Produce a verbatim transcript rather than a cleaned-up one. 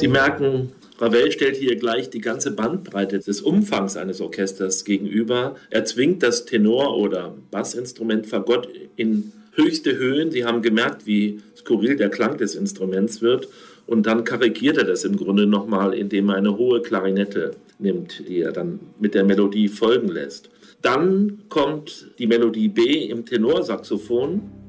Sie merken, Ravel stellt hier gleich die ganze Bandbreite des Umfangs eines Orchesters gegenüber. Er zwingt das Tenor- oder Bassinstrument Fagott in höchste Höhen. Sie haben gemerkt, wie skurril der Klang des Instruments wird. Und dann karikiert er das im Grunde nochmal, indem er eine hohe Klarinette nimmt, die er dann mit der Melodie folgen lässt. Dann kommt die Melodie B im Tenorsaxophon.